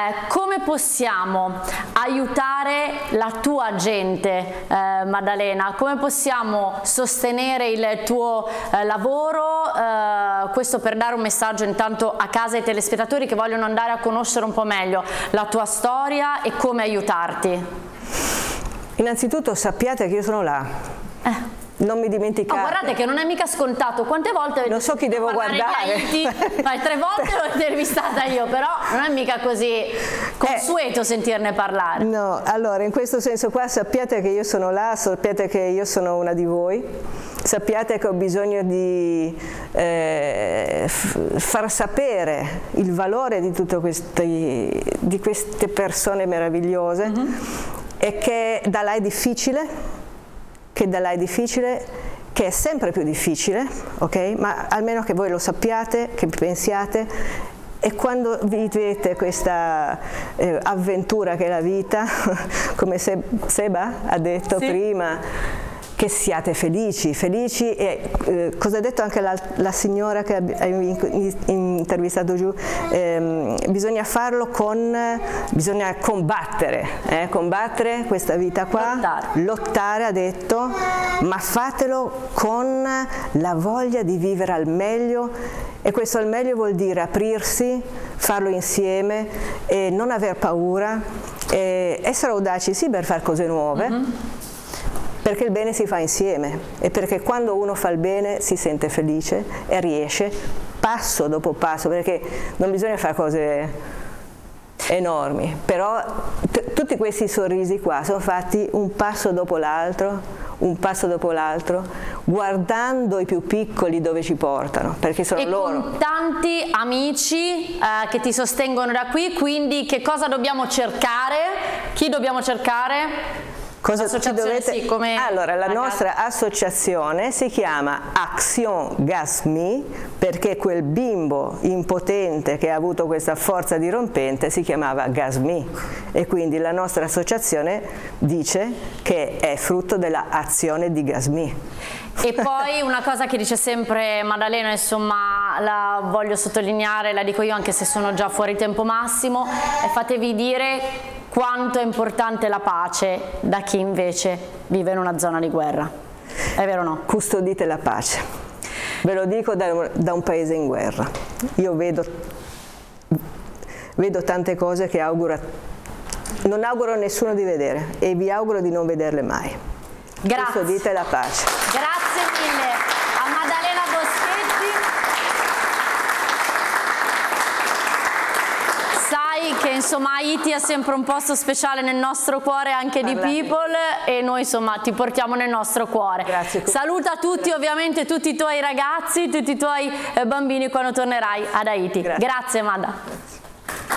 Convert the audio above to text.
come possiamo aiutare la tua gente, Maddalena? Come possiamo sostenere il tuo lavoro? Questo per dare un messaggio intanto a casa ai telespettatori che vogliono andare a conoscere un po' meglio la tua storia e come aiutarti. Innanzitutto sappiate che io sono là. Non mi dimenticate. Oh, guardate che non è mica scontato. Quante volte non so chi devo guardare. Ma 3 volte l'ho intervistata io, però non è mica così consueto sentirne parlare. No, allora in questo senso qua sappiate che io sono là, sappiate che io sono una di voi, sappiate che ho bisogno di far sapere il valore di tutte queste persone meravigliose e che da là è difficile. Che è sempre più difficile, ok? Ma almeno che voi lo sappiate, che pensiate, e quando vivete questa avventura che è la vita, come Seba ha detto prima, che siate felici e cosa ha detto anche la signora che hai intervistato giù, bisogna farlo bisogna combattere questa vita qua, lottare ha detto, ma fatelo con la voglia di vivere al meglio, e questo al meglio vuol dire aprirsi, farlo insieme e non aver paura, e essere audaci sì per fare cose nuove, perché il bene si fa insieme e perché quando uno fa il bene si sente felice e riesce passo dopo passo, perché non bisogna fare cose enormi, però tutti questi sorrisi qua sono fatti un passo dopo l'altro, guardando i più piccoli dove ci portano, perché sono loro. Con tanti amici che ti sostengono da qui, quindi che cosa dobbiamo cercare? Chi dobbiamo cercare? Allora, la nostra associazione si chiama Action Gasmi, perché quel bimbo impotente che ha avuto questa forza dirompente si chiamava Gasmi, e quindi la nostra associazione dice che è frutto dell'azione di Gasmi. E poi una cosa che dice sempre Maddalena, insomma, la voglio sottolineare, la dico io anche se sono già fuori tempo massimo, è fatevi dire quanto è importante la pace da chi invece vive in una zona di guerra. È vero o no? Custodite la pace. Ve lo dico da un paese in guerra. Io vedo tante cose che non auguro a nessuno di vedere, e vi auguro di non vederle mai. Grazie. Custodite la pace. Grazie mille a Maddalena Boschetti. Sai che insomma Haiti ha sempre un posto speciale nel nostro cuore, anche di People, e noi insomma ti portiamo nel nostro cuore. Grazie. Saluta tutti, ovviamente tutti i tuoi ragazzi, tutti i tuoi bambini quando tornerai ad Haiti. Grazie Madda.